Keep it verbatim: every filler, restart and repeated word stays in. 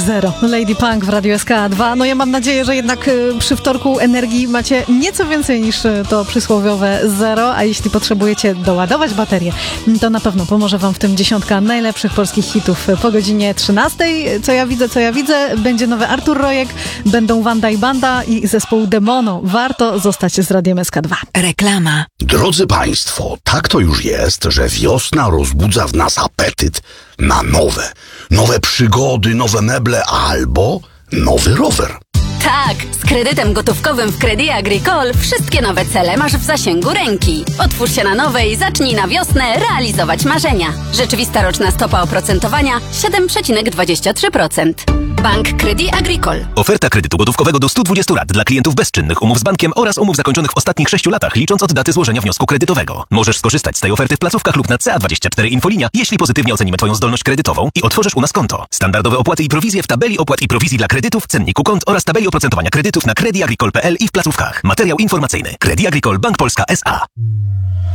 Zero. Lady Punk w Radiu S K dwa. No ja mam nadzieję, że jednak y, przy wtorku energii macie nieco więcej niż y, to przysłowiowe zero, a jeśli potrzebujecie doładować baterię, to na pewno pomoże wam w tym dziesiątka najlepszych polskich hitów po godzinie trzynastej. Co ja widzę, co ja widzę, będzie nowy Artur Rojek, będą Wanda i Banda i zespół Demono. Warto zostać z Radiem S K dwa. Reklama. Drodzy Państwo, tak to już jest, że wiosna rozbudza w nas apetyt na nowe, nowe przygody, nowe meble albo nowy rower. Tak, z kredytem gotówkowym w Crédit Agricole wszystkie nowe cele masz w zasięgu ręki. Otwórz się na nowe i zacznij na wiosnę realizować marzenia. Rzeczywista roczna stopa oprocentowania siedem przecinek dwadzieścia trzy procent. Bank Crédit Agricole. Oferta kredytu gotówkowego do stu dwudziestu lat dla klientów bezczynnych umów z bankiem oraz umów zakończonych w ostatnich sześciu latach, licząc od daty złożenia wniosku kredytowego. Możesz skorzystać z tej oferty w placówkach lub na C A dwadzieścia cztery Infolinia, jeśli pozytywnie ocenimy Twoją zdolność kredytową i otworzysz u nas konto. Standardowe opłaty i prowizje w tabeli opłat i prowizji dla kredytów, cenniku kont oraz tabeli oprocentowania kredytów na creditagricole kropka p l i w placówkach. Materiał informacyjny. Crédit Agricole Bank Polska S A.